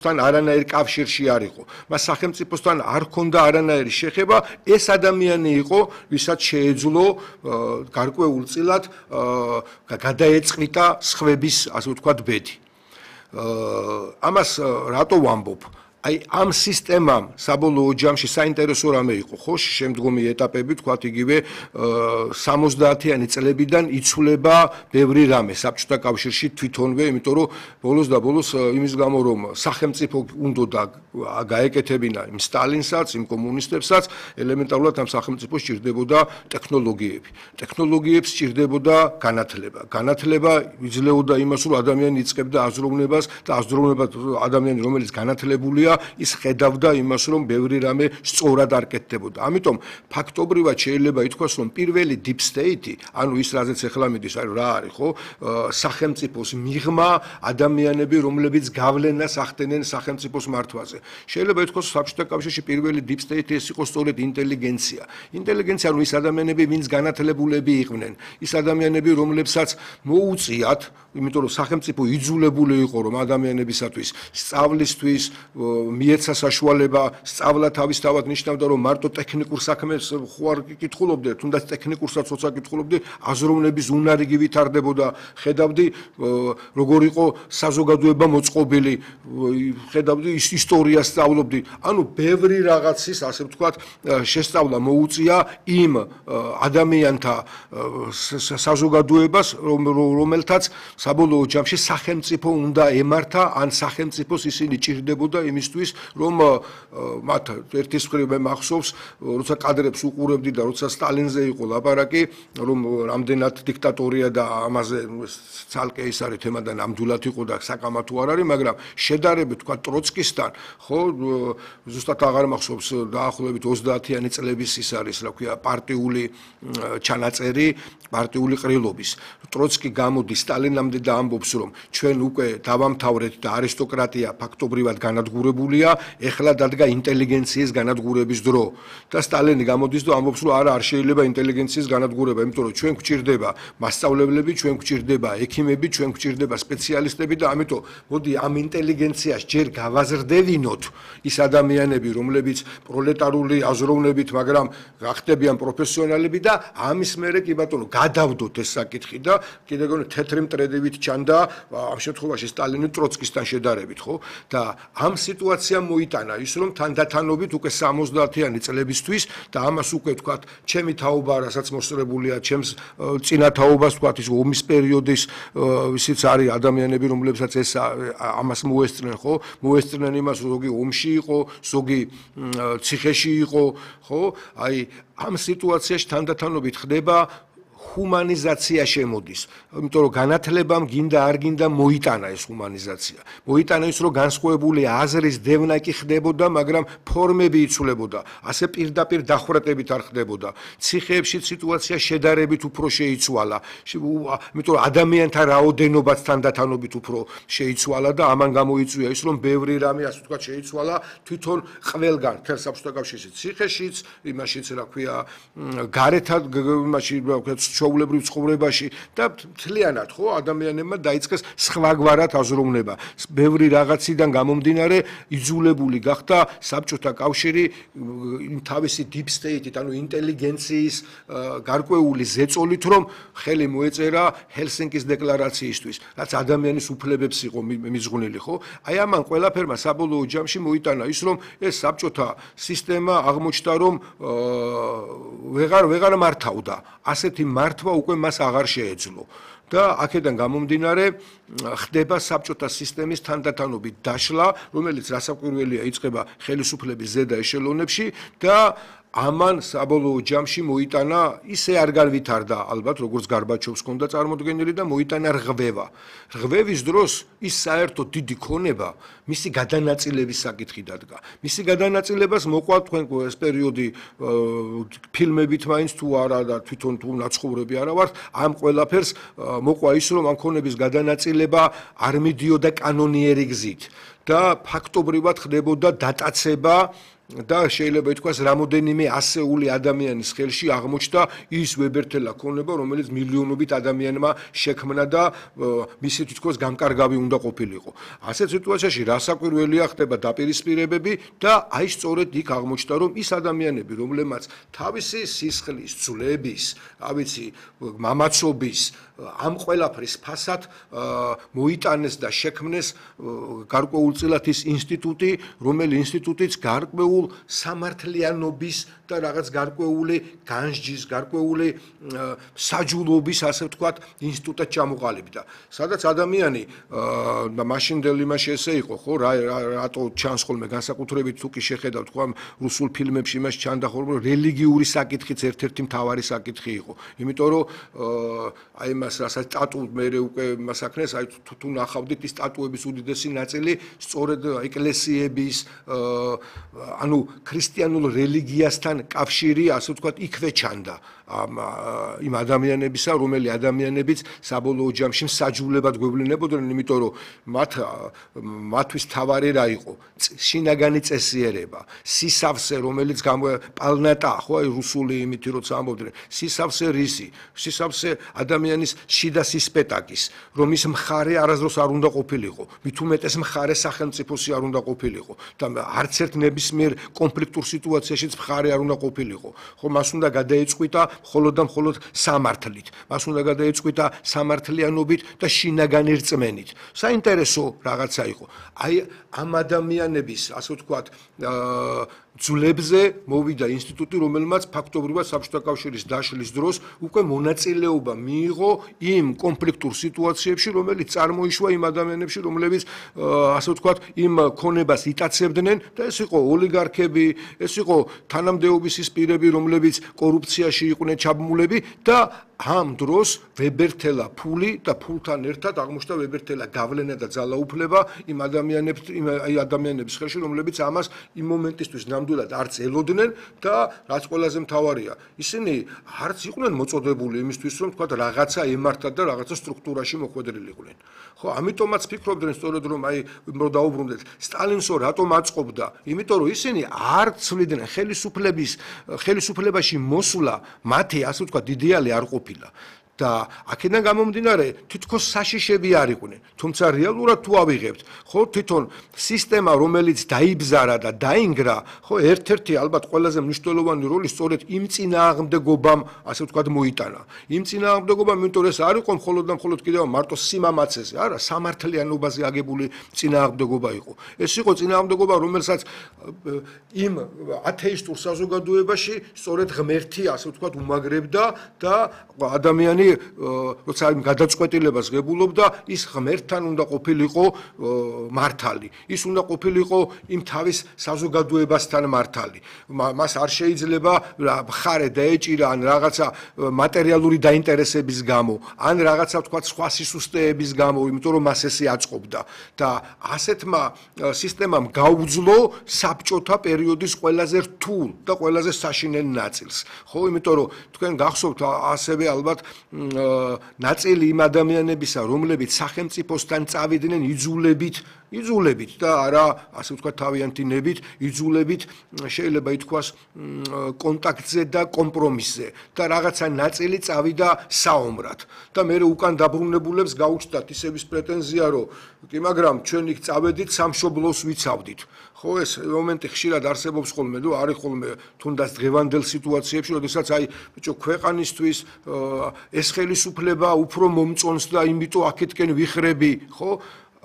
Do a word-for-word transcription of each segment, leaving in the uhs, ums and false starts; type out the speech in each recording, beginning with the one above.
თან არანაირ კავშირში არ იყო. მას სახელმწიფოსთან არ ჰქონდა არანაირი შეხება, ეს ადამიანი იყო, ვისაც შეეძლო გარკვეულწილად გადაეწყვიტა სხვების, ასე ვთქვათ, ბედი. ამას რატო ვამბობ? აი ამ სისტემამ საბოლოო ჯამში საინტერესო რამე იყო, ხო, შემდგომი ეტაპები, თქვათ იგივე სამოცდაათიანი წლებიდან იცვლება ბევრი რამე საბჭოთა კავშირში თვითონვე, იმიტომ რომ ბოლოს და ბოლოს იმის გამო რომ სახელმწიფო უნდა გაეკეთებინა იმ სტალინსაც, იმ კომუნისტებსაც, ელემენტარულად ამ სახელმწიფოს სჭირდებოდა ტექნოლოგიები. ტექნოლოგიებს სჭირდებოდა განათლება. განათლება იძლეოდა იმას, რომ ადამიანი იწყებდა აზროვნებას და აზროვნება ადამიანი, რომელიც განათლებულია ის ხედავდა იმას, რომ ბევრი რამე სწორად არ კეთდებოდა. ამიტომ ფაქტობრივად შეიძლება ითქვას, რომ პირველი deep state, ანუ ის რაზეც ახლა მიდის, აი რა არის, ხო? სახელმწიფოს მიღმა ადამიანები, რომლებიც გავლენას ახდენენ სახელმწიფოს მართვაზე. შეიძლება ითქვას, რომ საბჭოთა კავშირში პირველი deep state ეს იყო სწორედ ინტელიგენცია. ინტელიგენცია, ანუ ის ადამიანები, ვინც განათლებულები იყვნენ, ის ადამიანები, რომლებსაც მოუწიათ, იმიტომ რომ სახელმწიფო იძულებული იყო, რომ ადამიანებისათვის სწავლისთვის მიეცა საშუალება, სწავლა თავისთავად ნიშნავდა, რომ მარტო ტექნიკურ საქმეს ხო არ კითხულობდე, თუნდაც ტექნიკურსაც როცა კითხულობდე, აზროვნების უნარი ვითარდებოდა, ხედავდი, როგორ იყო საზოგადოება მოწყობილი, ხედავდი ის ისტორიას სწავლობდი. ანუ ბევრი რაღაცის, ასე ვთქვათ, შესწავლა მოუწია იმ ადამიანთა საზოგადოებას, რომელთაც საბოლოო ჯამში სახელმწიფო უნდა ემართა, ან სახელმწიფოს ისინი ჭირდებოდა იმისთვის, რომ მათ ერთის მხრივ მე მახსოვს, როცა კადრებს უყურებდი და როცა სტალინზე იყო ლაპარაკი, რომ რამდენად დიქტატორია და ამაზე ცალკე ის არის თემა და ნამდვილად იყო და საკამათო არ არის, მაგრამ შედარებით თქვა ტროცკისთან, ხო, ზუსტად აღარ მახსოვს დაახლოებით ოცდაათიანი წლების ის არის, რა ქვია, პარტიული ჩანაწერი, პარტიული ყრილობის. ტროცკი გამოდის სტალინამდე და ამბობს, რომ ჩვენ უკვე დავამთავრეთ და არისტოკრატია ფაქტობრივად განადგურებულია, ეხლა დადგა ინტელიგენციის განადგურების დრო. და სტალინი გამოდის და ამბობს, რომ არა, არ შეიძლება ინტელიგენციის განადგურება, იმიტომ რომ ჩვენ გვჭირდება მასწავლებლები, ჩვენ გვჭირდება ექიმები, ჩვენ გვჭირდება სპეციალისტები და ამიტომ მოდი ამ ინტელიგენციას ჯერ გავაზრდევინოთ ის ადამიანები, რომლებიც პროლეტარული აზროვნებით, მაგრამ გახდებიან პროფესიონალები და ამის მერე კი ბატონო გადავდოთ ეს საკითხი და კიდე გონი თეთრი მტრედივით ჩანდა ამ შემთხვევაში სტალინი ტროცკისთან შედარებით, ხო? და ამ სიტუაციამ მოიტანა ის, რომ თანდათანობით უკვე სამოცდაათიანი წლებისთვის და ამას უკვე თქვათ, ჩემი თაობა, რასაც მოსწრებულია, ჩემს წინა თაობას თქვათ, ის ომის პერიოდის ისიც არის ადამიანები, რომლებსაც ეს ამას მოესწრნენ, ხო? მოესწრნენ იმას, რომ ზოგი ომში იყო, ზოგი ციხეში იყო, ხო? აი ამ სიტუაციაში თანდათანობით ხდება ჰუმანიზაცია შემოდის, იმიტომ რომ განათლებამ გინდა არ გინდა მოიტანა ეს ჰუმანიზაცია. მოიტანა ის, რომ განსხვავებული აზრის დევნა კი ხდებოდა, მაგრამ ფორმები იცვლებოდა, ასე პირდაპირ დახვრეტებით არ ხდებოდა. ციხეებში სიტუაცია შედარებით უფრო შეიცვალა, იმიტომ რომ ადამიანთა რაოდენობაც თანდათანობით უფრო შეიცვალა და ამან გამოიწვია ის, რომ ბევრი რამე, ასე ვთქვათ, შეიცვალა თვითონ ყველგან, თელ საბჭოთა კავშირში, ციხეშიც, იმაშიც, რა ქვია, გარეთად, იმაში, რა ქვია, ჩვეულებრივ ცხოვრებაში და მთლიანად ხო ადამიანებმა დაიწყეს სხვაგვარად აზროვნება. ბევრი რაღაციდან გამომდინარე იძულებული გახდა საბჭოთა კავშირი თავისი deep state-ით, ანუ ინტელიგენციის გარკვეული ზეწოლით, რომ ხელი მოეწერა ჰელსინკის დეკლარაციისთვის, რაც ადამიანის უფლებებს იყო მიზღვნილი, ხო? აი ამან ყველაფერმა საბოლოო ჯამში მოიტანა ის, რომ ეს საბჭოთა სისტემა აღმოჩნდა, რომ ვეღარ ვეღარ მართავდა. ასეთი მართვა უკვე მას აღარ შეეძლო. და აქედან გამომდინარე ხდება საბჭოთა სისტემის თანდათანობით დაშლა, რომელიც რასაკვირველია იწყება ხელისუფლების ზედა ეშელონებში და ამან საბოლოო ჯამში მოიტანა ისე არ განვითარდა ალბათ როგორც გარბაჩოვს ჰქონდა წარმოდგენილი და მოიტანა რღვევა. რღვევის დროს ის საერთოდ დიდი ქონება მისი გადანაწილების საკითხი დადგა. მისი გადანაწილებას მოყვა თქვენ ეს პერიოდი ფილმებით მაინც თუ არა და თვითონ თუ ნაცხოვრები არა ვართ, ამ ყველაფერს მოყვა ის, რომ ამ ქონების გადანაწილება არ მიდიოდა კანონიერი გზით და ფაქტობრივად ხდებოდა დატაცება და შეიძლება ითქვას რამოდენიმე ასეული ადამიანის ხელში აღმოჩნდა ის ვებერთელა ქონება, რომელიც მილიონობით ადამიანმა შექმნა და მისი თითქოს გამკარგავი უნდა ყოფილიყო. ასეთ სიტუაციაში რა საკვირველია ხდება დაპირისპირებები და აი სწორედ იქ აღმოჩნდა, რომ ის ადამიანები, რომლებმაც თავისი სისხლის, ძვლების, რა ვიცი, მამაცობის ამ ყველაფრის ფასად მოიტანეს და შექმნეს გარკვეულწილად ის ინსტიტუტი, რომელი ინსტიტუტიც გარკვეულ სამართლიანობის და რაღაც გარკვეული განსჯის, გარკვეული საჯულობის, ასე ვთქვათ, ინსტიტუტად ჩამოყალიბდა. სადაც ადამიანი და მაშინდელ იმაში ესე იყო, ხო, რა რატო ჩანს ხოლმე განსაკუთრებით თუ კი შეხედავთ, ხო, ამ რუსულ ფილმებში იმაში ჩანდა ხოლმე, რომ რელიგიური საკითხიც ერთ-ერთი მთავარი საკითხი იყო. იმიტომ რომ აი მას რასაც სტატუს მე უკვე მას აქნეს, აი თუ თუ ნახავდით ის სტატუების უდიდესი ნაწილი სწორედ ეკლესიების ანუ ქრისტიანულ რელიგიასთან კავშირი, ასე ვთქვათ, იქვე ჩანდა ამ იმ ადამიანებისა, რომელი ადამიანებიც საბოლოო ჯამში მსაჯულებად გვევლინებოდნენ, იმიტომ რომ მათ მათთვის თავარი რა იყო? შინაგანი წესიერება, სისავსე, რომელიც პალნატა, ხო, აი რუსული იმითი როცა ამბობდნენ, სისავსე რისი, სისავსე ადამიანის შიდა სისპეტაკის, რომ ის მხარე არასდროს არ უნდა ყოფილიყო, მით უმეტეს მხარე სახელმწიფოსი არ უნდა ყოფილიყო და არც ერთ ნებისმიერ კონფლიქტურ სიტუაციაშიც მხარე არ უნდა ყოფილიყო. ხო, მას უნდა გადაეწყვიტა მხოლოდ და მხოლოდ სამართლით. მას უნდა გადაეწყვიტა სამართლიანობით და შინაგანი რწმენით. საინტერესო რაღაცა იყო. აი ამ ადამიანების, ასე ვთქვათ, ძვლებზე მოვიდა ინსტიტუტი, რომელმაც ფაქტობრივად საბჭოთა კავშირის დაშლის დროს უკვე მონაწილეობა მიიღო იმ კონფლიქტურ სიტუაციებში, რომელიც წარმოიშვა იმ ადამიანებში, რომლებიც ასე ვთქვათ, იმ ქონებას იტაცებდნენ და ეს იყო ოლიგარქები, ეს იყო თანამდებობის ის პირები, რომლებიც კორუფციაში იყვნენ ჩაბმულები და ამ დროს ვებერთელა ფული და ფულთან ერთად აღმოჩნდა ვებერთელა გავლენა და ძალაუფლება იმ ადამიანებს იმ ადამიანების ხელში, რომლებიც ამას იმ მომენტისთვის ნამდვილად არც ელოდნენ და რაც ყველაზე მთავარია, ისინი არც იყვნენ მოწოდებული იმისთვის, რომ თქვა რაღაცა ემართათ და რაღაცა სტრუქტურაში მოხვედრილიყვნენ. ხო, ამიტომაც ფიქრობდნენ სწორედ რომ აი რომ დაუბრუნდეთ, სტალინსო რატომ აწყობდა? იმიტომ რომ ისინი არ ცვლიდნენ ხელისუფლების ხელისუფლებაში მოსვლა, მათი ასე ვთქვათ იდეალი არ ყოფილა. და აქედან გამომდინარე თითქოს საშიშები არ იყვნენ. თუმცა რეალურად თუ ავიღებთ, ხო, თვითონ სისტემა, რომელიც დაიბზარა და დაინგრა, ხო, ერთ-ერთი ალბათ ყველაზე მნიშვნელოვანი როლი სწორედ იმ წინააღმდეგობამ, ასე ვთქვათ, მოიტანა. იმ წინააღმდეგობამ, იმიტომ რომ ეს არ იყო მხოლოდ და მხოლოდ კიდევ მარტო სიმამაცეზე, არა, სამართლიანობაზე აგებული წინააღმდეგობა იყო. ეს იყო წინააღმდეგობა, რომელსაც იმ ათეისტურ საზოგადოებაში სწორედ ღმერთი, ასე ვთქვათ, უმაგრებდა და ადამიანი როცა იმ გადაწყვეტილებას ღებულობდა, ის ღმერთთან უნდა ყოფილიყო მართალი. ის უნდა ყოფილიყო იმ თავის საზოგადოებასთან მართალი. მას არ შეიძლება მხარე დაეჭირა ან რაღაცა მატერიალური დაინტერესების გამო, ან რაღაცა ვთქვათ სხვა სისუსტეების გამო, იმიტომ რომ მას ესე აწყობდა. და ასეთმა სისტემამ გაუძლო საბჭოთა პერიოდის ყველაზე რთულ და ყველაზე საშინელ ნაწილს. ხო, იმიტომ რომ თქვენ გახსოვთ ასევე ალბათ ნაწილი იმ ადამიანებისა, რომლებიც სახელმწიფოსთან წავიდნენ იძულებით, იძულებით და არა, ასე ვთქვათ, თავიანთი ნებით, იძულებით შეიძლება ითქვას კონტაქტზე და კომპრომისზე და რაღაცა ნაწილი წავიდა საომრად. და მე უკან დაბრუნებულებს გაუჩნდათ ისევის პრეტენზია, რომ კი, მაგრამ ჩვენ იქ წავედით, სამშობლოს ვიცავდით. ხო, ეს მომენტი ხშირად არსებობს ხოლმე, თუ არის ხოლმე თუნდაც დღევანდელ სიტუაციებში, როდესაც აი ბიჭო ქვეყანისთვის ეს ხელისუფლება უფრო მომწონს და იმიტომ აქეთკენ ვიხრები, ხო?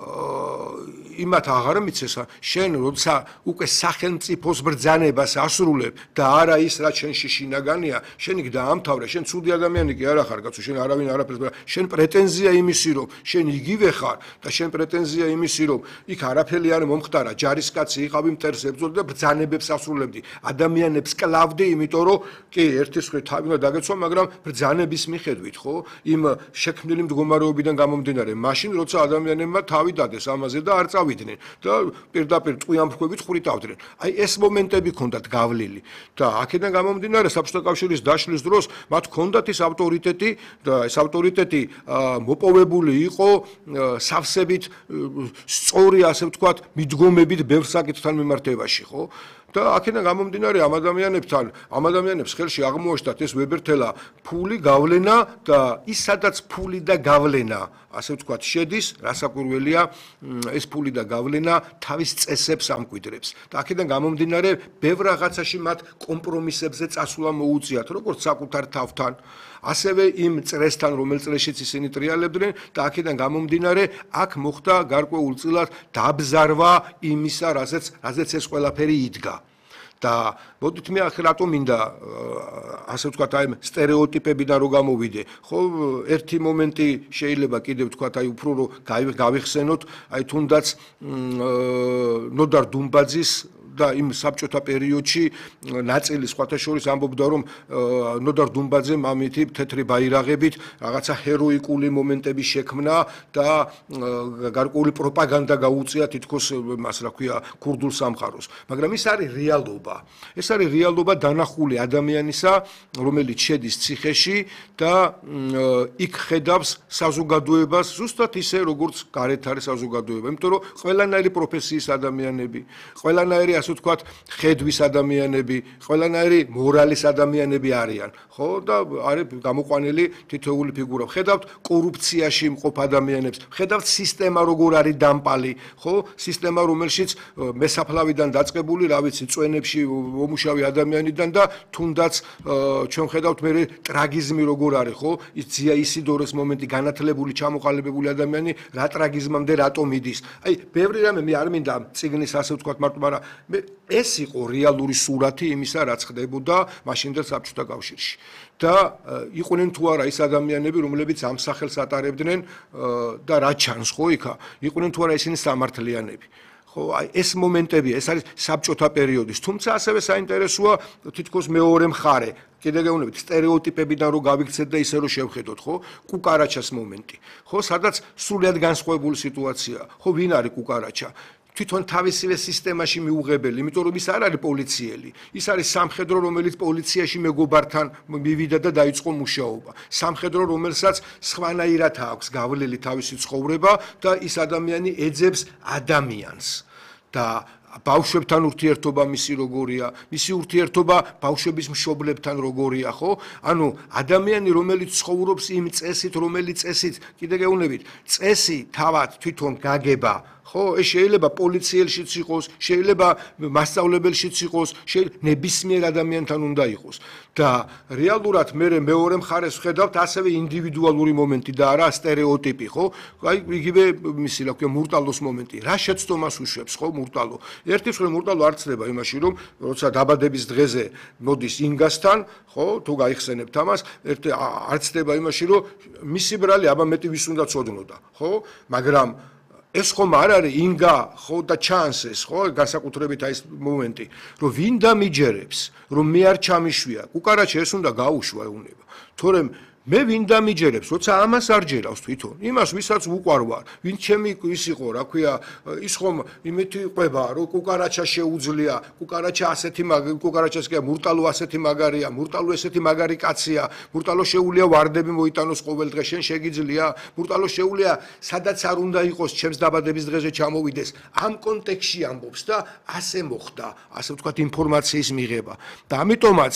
იმათ აღარ მიცეს, შენ როცა უკვე სახელმწიფოს ბრძანებას ასრულებ და არა ის რაც შენში შინაგანია, შენ იქ დაამთავრე, შენ ცუდი ადამიანი კი არა ხარ, კაცო, შენ არავინ არაფერს, შენ პრეტენზია იმისი, რომ შენ იგივე ხარ და შენ პრეტენზია იმისი, რომ იქ არაფერი არ მომხდარა, ჯარისკაცი იყავი, მტერს ებრძოლდი და ბრძანებებს ასრულებდი, ადამიანებს კლავდი, იმიტომ რომ კი, ერთი მხრივ თავი უნდა დაგეცვა, მაგრამ ბრძანების მიხედვით, ხო, იმ შექმნილი მდგომარეობიდან გამომდინარე, მაშინ როცა ადამიანებმა თავი დავიდადეს ამაზე და არ წავიდნენ და პირდაპირ ტყვიამფრქვებით ხვრიტავდნენ. აი ეს მომენტები ჰქონდათ გავლილი და აქედან გამომდინარე საბჭოთა კავშირის დაშლის დროს მათ ჰქონდათ ის ავტორიტეტი და ეს ავტორიტეტი მოპოვებული იყო სავსებით სწორი, ასე ვთქვათ, მიდგომებით ბევრ საკითხთან მიმართებაში, ხო? და აქედან გამომდინარე ამ ადამიანებთან, ამ ადამიანებს ხელში აღმოაჩნდათ ეს ვებერთელა ფული, გავლენა და ის სადაც ფული და გავლენა, ასე ვთქვათ, შედის, რასაკვირველია, ეს ფული და გავლენა თავის წესებს ამკვიდრებს. და აქედან გამომდინარე ბევრ რაღაცაში მათ კომპრომისებზე წასვლა მოუწიათ, როგორც საკუთარ თავთან, ასევე იმ წრესთან, რომელ წრეშიც ისინი ტრიალებდნენ და აქედან გამომდინარე აქ მოხდა გარკვეულწილად დაბზარვა იმისა, რაზეც რაზეც ეს ყველაფერი იდგა. და მოდით მე ახლა რატომ მინდა ასე ვთქვათ აი სტერეოტიპებიდან რო გამოვიდე ხო ერთი მომენტი შეიძლება კიდევ ვთქვათ აი უფრო რო გავიხსენოთ აი თუნდაც ნოდარ დუმბაძის და იმ საბჭოთა პერიოდში ნაწილი სხვათა შორის ამბობდა რომ ნოდარ დუმბაძემ ამითი თეთრი ბაირაღებით რაღაცა ჰეროიკული მომენტები შექმნა და გარკვეული პროპაგანდა გაუწია თითქოს მას რა ქვია ქურდულ სამყაროს მაგრამ ის არის რეალობა ეს არის რეალობა დანახული ადამიანისა რომელიც შედის ციხეში და იქ ხედავს საზოგადოებას ზუსტად ისე როგორც გარეთ არის საზოგადოება იმიტომ რომ ყველანაირი პროფესიის ადამიანები ყველანაირი ასე ვთქვათ, ხედვის ადამიანები, ყველანაირი მორალის ადამიანები არიან, ხო? და არის გამოყვანილი თითოეული ფიგურა. ხედავთ კორუფციაში მყოფ ადამიანებს, ხედავთ სისტემა როგორ არის დამპალი, ხო? სისტემა რომელშიც მესაფლავიდან დაწყებული, რა ვიცი, წვენებში მომუშავე ადამიანიდან და თუნდაც ჩვენ ხედავთ მე ტრაგიზმი როგორ არის, ხო? ის ძია ისიდორეს მომენტი განათლებული, ჩამოყალიბებული ადამიანი რა ტრაგიზმამდე რატომ იდის. აი, ბევრი რამე მე არ მინდა წიგნის ასე ვთქვათ მარტო, მაგრამ ეს იყო რეალური სურათი იმისა, რაც ხდებოდა მაშინდელ საბჭოთა კავშირში. და იყვნენ თუ არა ის ადამიანები, რომლებიც ამ სახელს ატარებდნენ და რა ჩანს, ხო, იქა? იყვნენ თუ არა ისინი სამართლიანები. ხო, აი ეს მომენტებია, ეს არის საბჭოთა პერიოდის. თუმცა ასევე საინტერესოა თითქოს მეორე მხარე. კიდე გეუბნებით სტერეოტიპებიდან რო გავიქცეთ და ისე რო შევხედოთ, ხო? კუკარაჩას მომენტი. ხო, სადაც სრულიად განსხვავებული სიტუაციაა. ხო, ვინ არის კუკარაჩა? თვითონ თავისივე სისტემაში მიუღებელი, იმიტომ რომ ის არ არის პოლიციელი. ის არის სამხედრო, რომელიც პოლიციაში მეგობართან მივიდა და დაიწყო მუშაობა. სამხედრო, რომელსაც სხვანაირად აქვს გავლილი თავისი ცხოვრება და ის ადამიანი ეძებს ადამიანს. და ბავშვებთან ურთიერთობა მისი როგორია, მისი ურთიერთობა ბავშვების მშობლებთან როგორია, ხო? ანუ ადამიანი, რომელიც ცხოვრობს იმ წესით, რომელიც წესით, კიდე გეუბნებით, წესი თავად თვითონ გაგება ხო, ეს შეიძლება პოლიციელშიც იყოს, შეიძლება მასწავლებელშიც იყოს, შეიძლება ნებისმიერ ადამიანთან უნდა იყოს. და რეალურად მე მეორე მხარეს ვხედავთ ასევე ინდივიდუალური მომენტი და არა სტერეოტიპი, ხო? აი იგივე მისი რა ქვია მურტალოს მომენტი. რა შეცდომას უშვებს, ხო, მურტალო? ერთი მხრივ მურტალო არ ცდება იმაში, რომ როცა დაბადების დღეზე მოდის ინგასთან, ხო, თუ გაიხსენებთ ამას, ერთი არ ცდება იმაში, რომ მისი ბრალი აბა მეტი ვის უნდა ცოდნოდა, ხო? მაგრამ ეს ხომ არ არის ინგა ხო და ჩანსეს ხო განსაკუთრებით აი ეს მომენტი რომ ვინ დამიჯერებს რომ მე არ ჩამიშვია კუკარაჩა ეს უნდა გაუშვა ეუნება თორემ მე ვინ დამიჯერებს როცა ამას არ ჯერავს თვითონ იმას ვისაც უყვარვარ ვინ ჩემი ის იყო რა ქვია ის ხომ იმითი ყვება რომ კუკარაჩა შეუძლია კუკარაჩა ასეთი კუკარაჩას კი მურტალო ასეთი მაგარია მურტალო ესეთი მაგარი კაცია მურტალო შეუულია ვარდები მოიტანოს ყოველდღე შენ შეგიძლია მურტალო შეუულია სადაც არ უნდა იყოს ჩემს დაბადების დღეზე ჩამოვიდეს ამ კონტექსში ამბობს და ასე მოხდა ასე ვთქვათ ინფორმაციის მიღება და ამიტომაც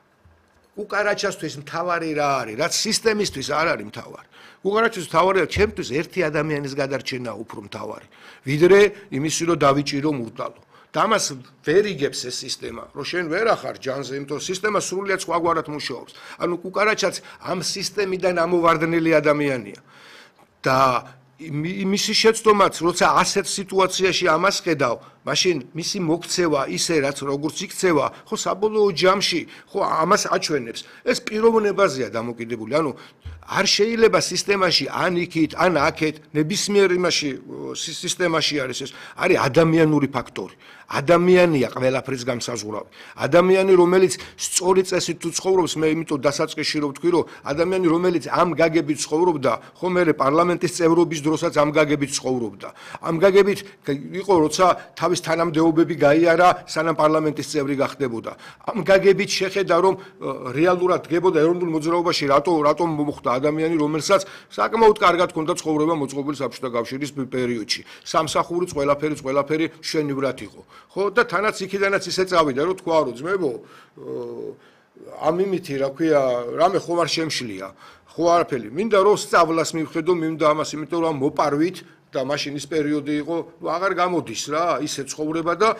კუკარაჩასთვის მთავარი რა არის, რაც სისტემისთვის არ არის მთავარი. კუკარაჩას მთავარია ჩემთვის ერთი ადამიანის გადარჩენა უფრო მთავარი, ვიდრე იმისი რომ დავიჭირო მურტალო. და ამას ვერ იგებს ეს სისტემა, რომ შენ ვერ ახარ ჯანზე, იმიტომ რომ სისტემა სრულიად სხვაგვარად მუშაობს. ანუ კუკარაჩაც ამ სისტემიდან ამოვარდნილი ადამიანია. და მისი შეცდომაც, როცა ასეთ სიტუაციაში ამას ხედავ, მაშინ მისი მოქცევა ისე რაც როგორც იქცევა, ხო საბოლოო ჯამში, ხო ამას აჩვენებს. ეს პიროვნებაზეა დამოკიდებული. ანუ არ შეიძლება სისტემაში ან იქით, ან აქეთ, ნებისმიერ იმაში სისტემაში არის ეს, არის ადამიანური ფაქტორი. ადამიანია ყველაფრის გამსაზღვრავი. ადამიანი, რომელიც სწორი წესით თუ ცხოვრობს, მე იმიტომ დასაწყისში რომ ვთქვი, რომ ადამიანი, რომელიც ამ გაგებით ცხოვრობდა, ხო მე პარლამენტის წევრობის დროსაც ამ გაგებით ცხოვრობდა. ამ გაგებით იყო, როცა თავის თანამდებობები გაიარა, სანამ პარლამენტის წევრი გახდებოდა. ამ გაგებით შეხედა, რომ რეალურად დგებოდა ეროვნულ მოძრაობაში, რატო რატომ მოხდა ადამიანი, რომელსაც საკმაოდ კარგად ჰქონდა ცხოვრება მოწყობილი საბჭოთა კავშირის პერიოდში. სამსახურიც, ყველაფერიც, ყველაფერი მშვენივრად იყო. ხო და თანაც იქიდანაც ისე წავიდა, რომ თქვა, რომ ძმებო, ამ იმითი, რა ქვია, რამე ხომ არ შემშლია. ხო არაფერი. მინდა რომ სწავლას მივხედო, მინდა ამას, იმიტომ რომ მოპარვით და მაშინ ის პერიოდი იყო, აღარ გამოდის რა, ისე ცხოვრება და